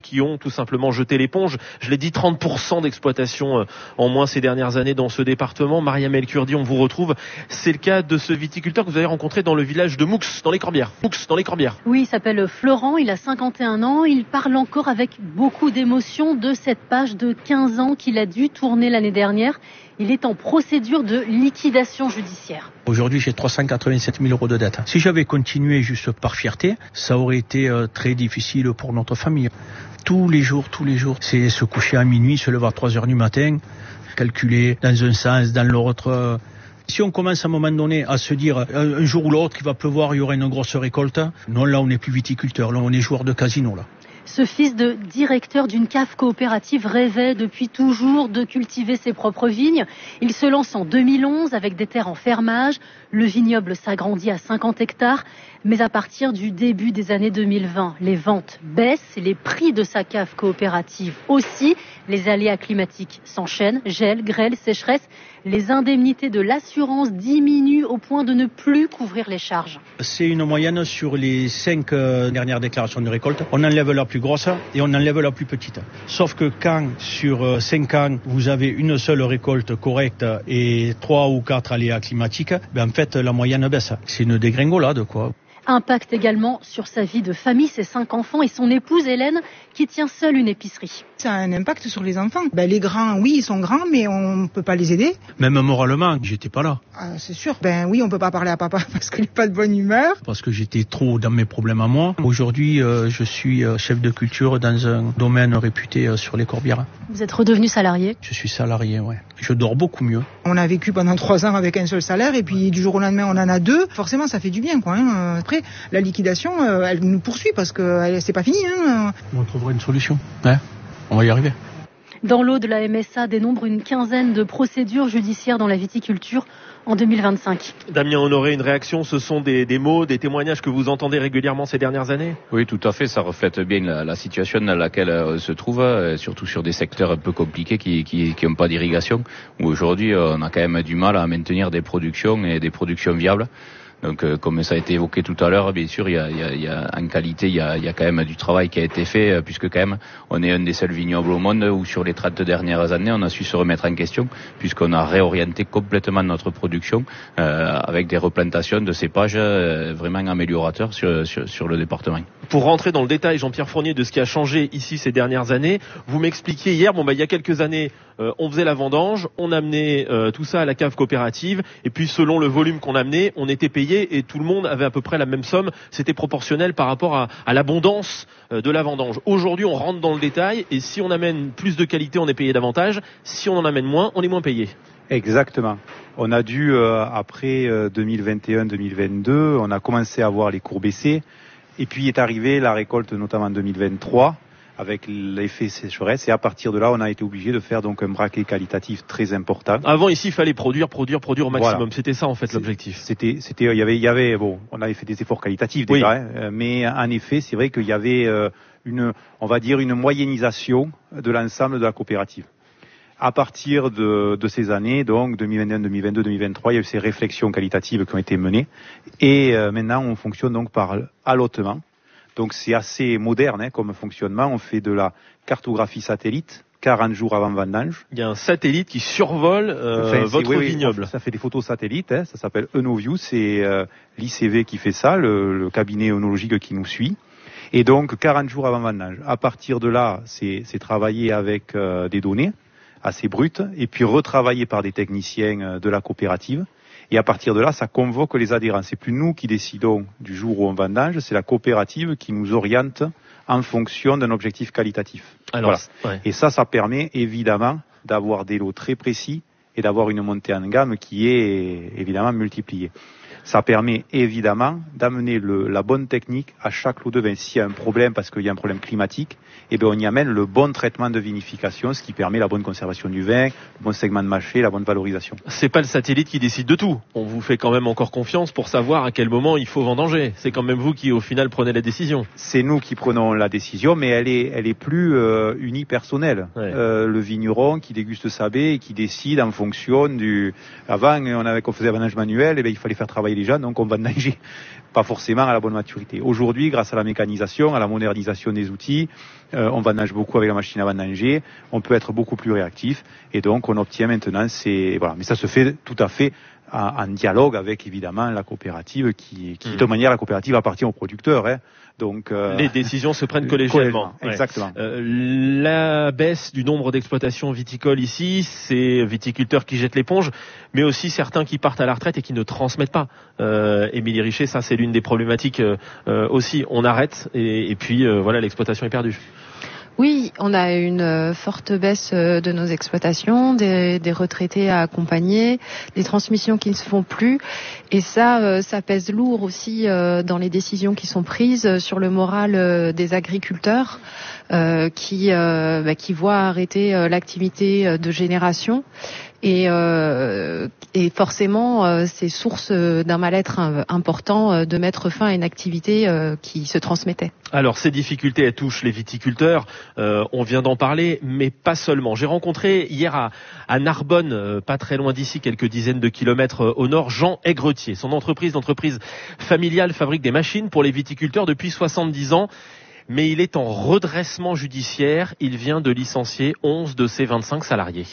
qui ont tout simplement jeté l'éponge. Je l'ai dit, 30% d'exploitation en moins ces dernières années dans ce département. Mariam El Kurdi, on vous retrouve. C'est le cas de ce viticulteur que vous avez rencontré dans le village de Moux, dans les Corbières. Oui, il s'appelle Florent, il a 51 ans. Il parle encore avec beaucoup d'émotion de cette page de 15 ans qu'il a dû tourner l'année dernière. Il est en procédure de liquidation judiciaire. Aujourd'hui, j'ai 387 000 € de dette. Si j'avais continué juste par fierté, ça aurait été très difficile pour notre famille. Tous les jours, c'est se coucher à minuit, se lever à 3 heures du matin, calculer dans un sens, dans l'autre. Si on commence à un moment donné à se dire un jour ou l'autre qu'il va pleuvoir, il y aura une grosse récolte, non, là on n'est plus viticulteur, là on est joueur de casino. Là. Ce fils de directeur d'une cave coopérative rêvait depuis toujours de cultiver ses propres vignes. Il se lance en 2011 avec des terres en fermage. Le vignoble s'agrandit à 50 hectares. Mais à partir du début des années 2020, les ventes baissent, les prix de sa cave coopérative aussi. Les aléas climatiques s'enchaînent, gel, grêle, sécheresse. Les indemnités de l'assurance diminuent au point de ne plus couvrir les charges. C'est une moyenne sur les 5 dernières déclarations de récolte. On enlève la plus grosse et on enlève la plus petite. Sauf que quand sur 5 ans, vous avez une seule récolte correcte et 3 ou 4 aléas climatiques, en fait la moyenne baisse. C'est une dégringolade quoi. Impact également sur sa vie de famille, ses 5 enfants et son épouse Hélène qui tient seule une épicerie. Ça a un impact sur les enfants. Les grands, oui, ils sont grands, mais on ne peut pas les aider. Même moralement, j'étais pas là. C'est sûr. Oui, on peut pas parler à papa parce qu'il n'est pas de bonne humeur. Parce que j'étais trop dans mes problèmes à moi. Aujourd'hui, je suis chef de culture dans un domaine réputé sur les Corbières. Vous êtes redevenu salarié ? Je suis salarié, ouais. Je dors beaucoup mieux. On a vécu pendant 3 ans avec un seul salaire et puis du jour au lendemain, on en a 2. Forcément, ça fait du bien, quoi. Après, la liquidation, elle nous poursuit parce que c'est pas fini. On trouvera une solution. Ouais. On va y arriver. Dans l'Aude, la MSA dénombre une quinzaine de procédures judiciaires dans la viticulture en 2025. Damien Honoré, une réaction, ce sont des mots, des témoignages que vous entendez régulièrement ces dernières années ? Oui, tout à fait, ça reflète bien la situation dans laquelle on se trouve, surtout sur des secteurs un peu compliqués qui n'ont pas d'irrigation, où aujourd'hui on a quand même du mal à maintenir des productions et des productions viables. Donc, comme ça a été évoqué tout à l'heure, bien sûr, il y a en qualité, il y a quand même du travail qui a été fait, puisque quand même, on est un des seuls vignobles au monde où sur les 30 dernières années, on a su se remettre en question, puisqu'on a réorienté complètement notre production, avec des replantations de cépages vraiment améliorateurs sur le département. Pour rentrer dans le détail, Jean-Pierre Fournier, de ce qui a changé ici ces dernières années, vous m'expliquiez hier, il y a quelques années, on faisait la vendange, on amenait tout ça à la cave coopérative, et puis selon le volume qu'on amenait, on était payé et tout le monde avait à peu près la même somme. C'était proportionnel par rapport à l'abondance de la vendange. Aujourd'hui, on rentre dans le détail et si on amène plus de qualité, on est payé davantage. Si on en amène moins, on est moins payé. Exactement. On a dû, après 2021-2022, on a commencé à voir les cours baisser. Et puis est arrivée la récolte, notamment en 2023, avec l'effet sécheresse. Et à partir de là, on a été obligé de faire donc un braquet qualitatif très important. Avant, ici, il fallait produire au maximum. Voilà. C'était ça, en fait, l'objectif. Il y avait, on avait fait des efforts qualitatifs déjà, oui. Mais en effet, c'est vrai qu'il y avait une moyennisation de l'ensemble de la coopérative. À partir de ces années, donc 2021, 2022, 2023, il y a eu ces réflexions qualitatives qui ont été menées. Et maintenant, on fonctionne donc par allotement. Donc c'est assez moderne comme fonctionnement. On fait de la cartographie satellite 40 jours avant vendange. Il y a un satellite qui survole votre vignoble. Ça fait des photos satellites, ça s'appelle EnoView, c'est l'ICV qui fait ça, le cabinet œnologique qui nous suit. Et donc 40 jours avant vendange. À partir de là, c'est travailler avec des données assez brutes et puis retravaillé par des techniciens de la coopérative. Et à partir de là, ça convoque les adhérents. C'est plus nous qui décidons du jour où on vendange, c'est la coopérative qui nous oriente en fonction d'un objectif qualitatif. Alors, voilà. Ouais. Et ça permet évidemment d'avoir des lots très précis et d'avoir une montée en gamme qui est évidemment multipliée. Ça permet évidemment d'amener la bonne technique à chaque lot de vin. S'il y a un problème, parce qu'il y a un problème climatique, on y amène le bon traitement de vinification, ce qui permet la bonne conservation du vin, le bon segment de mâché, la bonne valorisation. C'est pas le satellite qui décide de tout. On vous fait quand même encore confiance pour savoir à quel moment il faut vendanger. C'est quand même vous qui, au final, prenez la décision. C'est nous qui prenons la décision, mais elle est plus unipersonnelle. Ouais. Le vigneron qui déguste sa baie et qui décide en fonction du... Avant, on faisait un vendange manuel, il fallait faire travailler les gens, donc on vendangeait pas forcément à la bonne maturité. Aujourd'hui, grâce à la mécanisation, à la modernisation des outils, on vendange beaucoup avec la machine à vendanger, on peut être beaucoup plus réactif et donc on obtient maintenant mais ça se fait tout à fait en dialogue avec évidemment la coopérative qui de toute manière la coopérative appartient aux producteurs. Donc, les décisions se prennent collégialement. Exactement. La baisse du nombre d'exploitations viticoles ici, c'est viticulteurs qui jettent l'éponge, mais aussi certains qui partent à la retraite et qui ne transmettent pas. Émilie Richer, ça c'est l'une des problématiques aussi. On arrête et puis voilà, l'exploitation est perdue. Oui, on a une forte baisse de nos exploitations, des retraités à accompagner, des transmissions qui ne se font plus. Et ça pèse lourd aussi dans les décisions qui sont prises sur le moral des agriculteurs qui voient arrêter l'activité de génération. Et forcément, c'est source d'un mal-être important de mettre fin à une activité qui se transmettait. Alors, ces difficultés, elles touchent les viticulteurs. On vient d'en parler, mais pas seulement. J'ai rencontré hier à Narbonne, pas très loin d'ici, quelques dizaines de kilomètres au nord, Jean Aigretier. Son entreprise familiale, fabrique des machines pour les viticulteurs depuis 70 ans. Mais il est en redressement judiciaire. Il vient de licencier 11 de ses 25 salariés.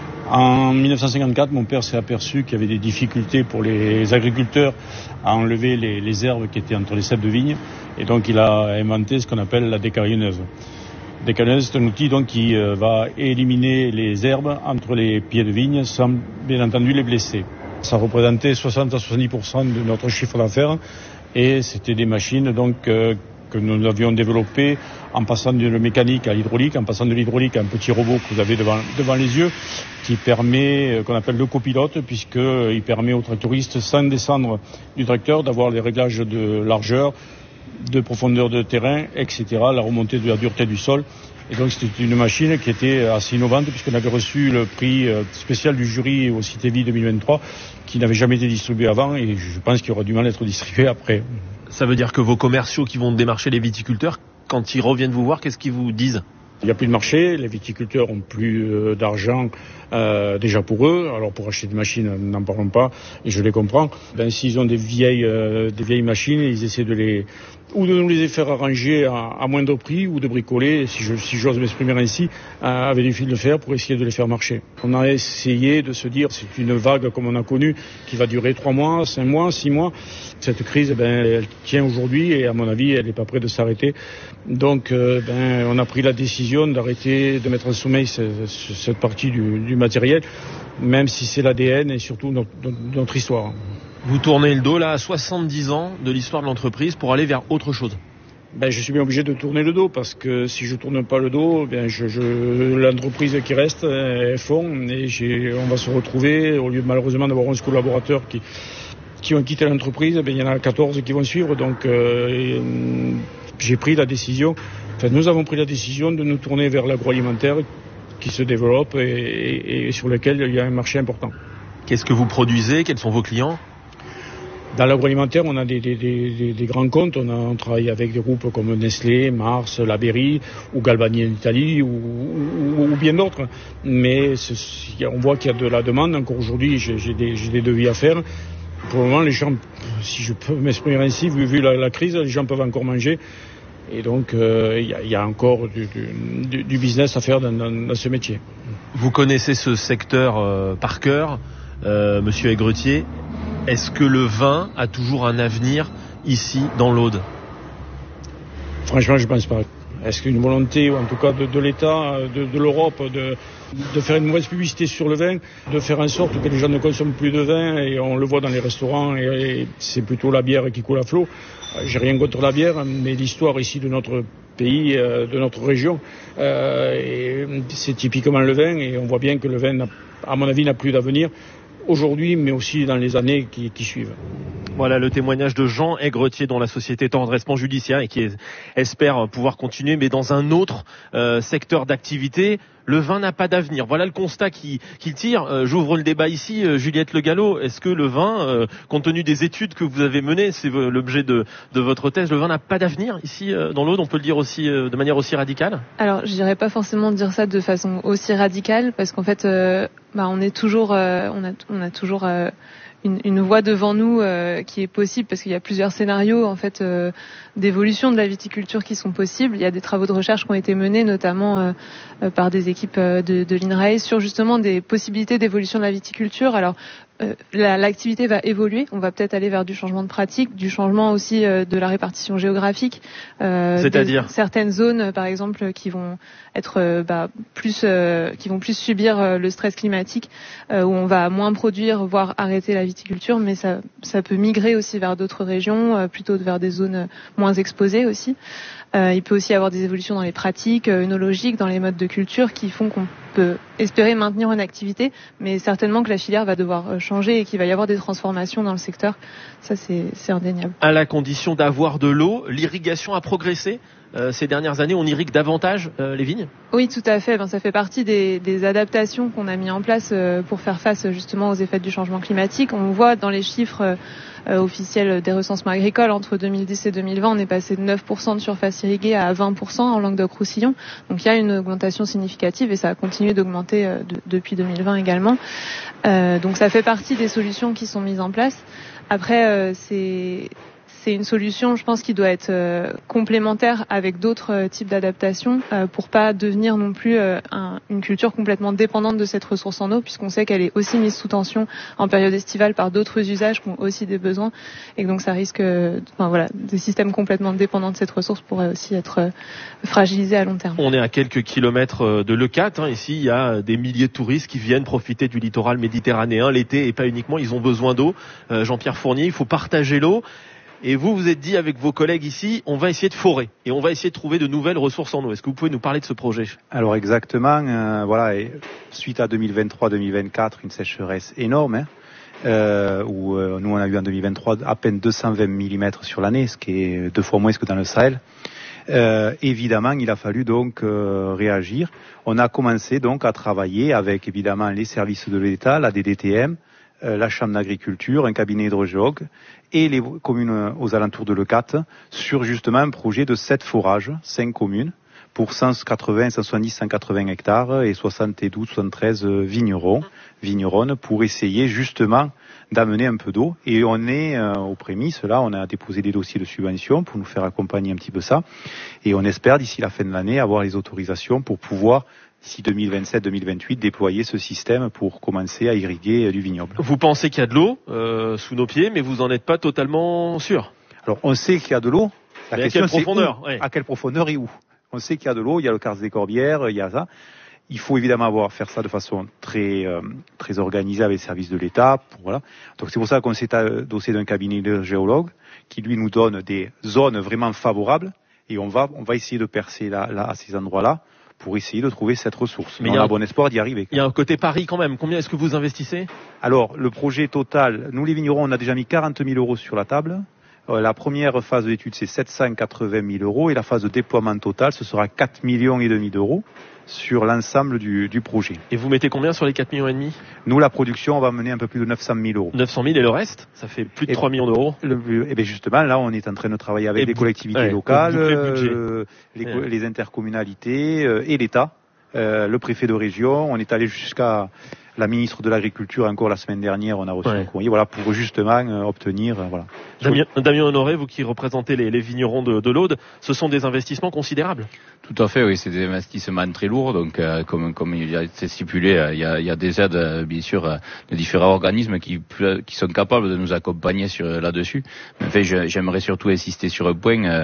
En 1954, mon père s'est aperçu qu'il y avait des difficultés pour les agriculteurs à enlever les herbes qui étaient entre les ceps de vigne. Et donc, il a inventé ce qu'on appelle la décarillonneuse. La décarillonneuse, c'est un outil donc, qui va éliminer les herbes entre les pieds de vigne sans, bien entendu, les blesser. Ça représentait 60 à 70% de notre chiffre d'affaires. Et c'était des machines donc que nous avions développé en passant de la mécanique à l'hydraulique, en passant de l'hydraulique à un petit robot que vous avez devant les yeux, qui permet, qu'on appelle le copilote, puisqu'il permet aux tractoristes, sans descendre du tracteur, d'avoir les réglages de largeur, de profondeur de terrain, etc., la remontée de la dureté du sol. Et donc c'était une machine qui était assez innovante, puisqu'on avait reçu le prix spécial du jury au CITEVI 2023, qui n'avait jamais été distribué avant, et je pense qu'il aura du mal à être distribué après. Ça veut dire que vos commerciaux qui vont démarcher les viticulteurs, quand ils reviennent vous voir, qu'est-ce qu'ils vous disent ? Il n'y a plus de marché, les viticulteurs ont plus d'argent déjà pour eux. Alors pour acheter des machines, n'en parlons pas, et je les comprends. S'ils ont des vieilles machines, ils essaient de nous les faire arranger à moindre prix ou de bricoler, si j'ose m'exprimer ainsi, avec des fils de fer pour essayer de les faire marcher. On a essayé de se dire, c'est une vague comme on a connu, qui va durer 3 mois, 5 mois, 6 mois. Cette crise, elle tient aujourd'hui et à mon avis, elle n'est pas près de s'arrêter. Donc, on a pris la décision d'arrêter, de mettre en sommeil cette partie du matériel, même si c'est l'ADN et surtout notre histoire. Vous tournez le dos là à 70 ans de l'histoire de l'entreprise pour aller vers autre chose. Je suis bien obligé de tourner le dos parce que si je tourne pas le dos, l'entreprise qui reste est fond et on va se retrouver, au lieu malheureusement d'avoir 11 collaborateurs qui ont quitté l'entreprise, il y en a 14 qui vont suivre. Donc j'ai pris la décision, nous avons pris la décision de nous tourner vers l'agroalimentaire qui se développe et sur lequel il y a un marché important. Qu'est-ce que vous produisez ? Quels sont vos clients ? Dans l'agroalimentaire, on a des grands comptes. On travaille avec des groupes comme Nestlé, Mars, La Berry ou Galbani en Italie ou bien d'autres. Mais on voit qu'il y a de la demande. Encore aujourd'hui, j'ai des devis à faire. Pour le moment, les gens, si je peux m'exprimer ainsi, vu la crise, les gens peuvent encore manger. Et donc, il y a encore du business à faire dans ce métier. Vous connaissez ce secteur par cœur, Monsieur Aigretier. Est-ce que le vin a toujours un avenir ici, dans l'Aude ? Franchement, je ne pense pas. Est-ce qu'une volonté, ou en tout cas de l'État, de l'Europe, de faire une mauvaise publicité sur le vin, de faire en sorte que les gens ne consomment plus de vin, et on le voit dans les restaurants, et c'est plutôt la bière qui coule à flot. J'ai rien contre la bière, mais l'histoire ici de notre pays, de notre région, c'est typiquement le vin, et on voit bien que le vin, à mon avis, n'a plus d'avenir. Aujourd'hui, mais aussi dans les années qui suivent. Voilà le témoignage de Jean Aigretier, dont la société est en redressement judiciaire et qui espère pouvoir continuer, mais dans un autre secteur d'activité, le vin n'a pas d'avenir. Voilà le constat qu'il tire. J'ouvre le débat ici, Juliette Le Gallo. Est-ce que le vin, compte tenu des études que vous avez menées, c'est l'objet de votre thèse, le vin n'a pas d'avenir ici dans l'Aude, on peut le dire aussi de manière aussi radicale? Alors, je dirais pas forcément dire ça de façon aussi radicale, parce qu'en fait, on est toujours, on a toujours une voie devant nous qui est possible, parce qu'il y a plusieurs scénarios en fait d'évolution de la viticulture qui sont possibles. Il y a des travaux de recherche qui ont été menés, notamment par des équipes de l'INRAE sur justement des possibilités d'évolution de la viticulture. Alors l'activité va évoluer, on va peut-être aller vers du changement de pratique, du changement aussi de la répartition géographique. C'est-à-dire certaines zones, par exemple, qui vont être qui vont plus subir le stress climatique, où on va moins produire, voire arrêter la viticulture, mais ça peut migrer aussi vers d'autres régions, plutôt vers des zones moins exposées aussi. Il peut aussi y avoir des évolutions dans les pratiques œnologiques, dans les modes de culture qui font qu'on peut espérer maintenir une activité, mais certainement que la filière va devoir changer et qu'il va y avoir des transformations dans le secteur. Ça, c'est indéniable. À la condition d'avoir de l'eau, l'irrigation a progressé ces dernières années, on irrigue davantage les vignes? Oui, tout à fait. Ça fait partie des adaptations qu'on a mis en place pour faire face justement aux effets du changement climatique. On voit dans les chiffres officiels des recensements agricoles, entre 2010 et 2020, on est passé de 9% de surface irriguée à 20% en Languedoc-Roussillon. Donc il y a une augmentation significative et ça a continué d'augmenter depuis 2020 également. Donc ça fait partie des solutions qui sont mises en place. Après, c'est une solution, je pense, qui doit être complémentaire avec d'autres types d'adaptations pour pas devenir non plus une culture complètement dépendante de cette ressource en eau, puisqu'on sait qu'elle est aussi mise sous tension en période estivale par d'autres usages qui ont aussi des besoins, et que donc ça risque, des systèmes complètement dépendants de cette ressource pourraient aussi être fragilisés à long terme. On est à quelques kilomètres de Leucate, ici il y a des milliers de touristes qui viennent profiter du littoral méditerranéen l'été et pas uniquement, ils ont besoin d'eau. Jean-Pierre Fournier, il faut partager l'eau. Et vous êtes dit avec vos collègues ici, on va essayer de forer et on va essayer de trouver de nouvelles ressources en eau. Est-ce que vous pouvez nous parler de ce projet? Alors exactement, et suite à 2023-2024, une sécheresse énorme, où nous on a eu en 2023 à peine 220 mm sur l'année, ce qui est 2 fois moins que dans le Sahel. Évidemment, il a fallu donc réagir. On a commencé donc à travailler avec évidemment les services de l'État, la DDTM, la Chambre d'agriculture, un cabinet hydrogéologue et les communes aux alentours de Leucate sur justement un projet de 7 forages, 5 communes, pour 180, 170, 180 hectares et 72, 73 vigneronnes pour essayer justement d'amener un peu d'eau. Et on est aux prémices, là on a déposé des dossiers de subvention pour nous faire accompagner un petit peu ça. Et on espère d'ici la fin de l'année avoir les autorisations pour pouvoir d'ici 2027-2028, déployer ce système pour commencer à irriguer du vignoble. Vous pensez qu'il y a de l'eau sous nos pieds, mais vous n'en êtes pas totalement sûr? Alors, on sait qu'il y a de l'eau. La question, c'est à quelle profondeur et où? On sait qu'il y a de l'eau, il y a le Carse des Corbières, il y a ça. Il faut évidemment faire ça de façon très organisée avec les services de l'État. Voilà. Donc, c'est pour ça qu'on s'est adossé d'un cabinet de géologues qui, lui, nous donne des zones vraiment favorables et on va essayer de percer là à ces endroits-là, pour essayer de trouver cette ressource. Mais on a bon espoir d'y arriver. Il y a un côté pari quand même. Combien est-ce que vous investissez? Alors, le projet total, nous les vignerons, on a déjà mis 40 000 euros sur la table. La première phase de l'étude, c'est 780 000 euros et la phase de déploiement total, ce sera 4,5 millions d'euros sur l'ensemble du projet. Et vous mettez combien sur les 4,5 millions? Nous, la production, on va mener un peu plus de 900 000 euros. 900 000 et le reste? Ça fait plus de 3 millions d'euros. Et bien justement, là, on est en train de travailler avec les collectivités locales, les intercommunalités et l'État, le préfet de région. On est allé jusqu'à la ministre de l'Agriculture encore la semaine dernière, on a reçu un courrier, pour justement obtenir, Damien Honoré, vous qui représentez les vignerons de l'Aude, ce sont des investissements considérables? Tout à fait, oui, c'est des investissements très lourds, donc comme il a été stipulé, il y a des aides, bien sûr, de différents organismes qui sont capables de nous accompagner là-dessus. Mais en fait, j'aimerais surtout insister sur un point,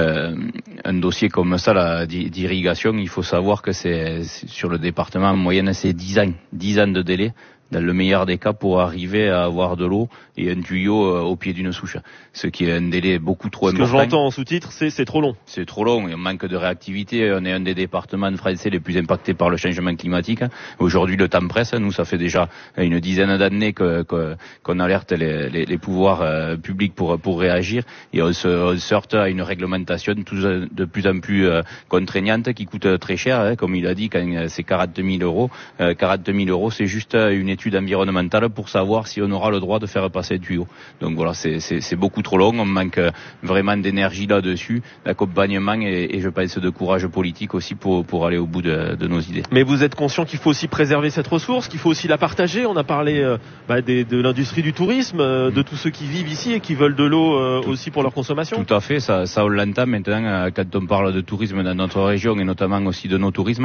un dossier comme ça, d'irrigation, il faut savoir que c'est sur le département en moyenne, c'est 10 ans de délai dans le meilleur des cas, pour arriver à avoir de l'eau et un tuyau au pied d'une souche. Ce qui est un délai beaucoup trop important. Ce que j'entends en sous-titre, c'est trop long. C'est trop long et on manque de réactivité. On est un des départements français les plus impactés par le changement climatique. Aujourd'hui, le temps presse. Nous, ça fait déjà une dizaine d'années qu'on alerte les pouvoirs publics pour réagir, et on se heurte à une réglementation de plus en plus contraignante qui coûte très cher. Comme il a dit, quand c'est 42 000 euros. 42 000 euros, c'est juste une étude environnementale pour savoir si on aura le droit de faire passer le tuyau. Donc voilà, c'est beaucoup trop long. On manque vraiment d'énergie là-dessus, d'accompagnement et je pense de courage politique aussi pour aller au bout de nos idées. Mais vous êtes conscient qu'il faut aussi préserver cette ressource, qu'il faut aussi la partager. On a parlé de l'industrie du tourisme, de tous ceux qui vivent ici et qui veulent de l'eau aussi pour leur consommation. Tout à fait, ça on l'entend maintenant quand on parle de tourisme dans notre région et notamment aussi de nos tourismes.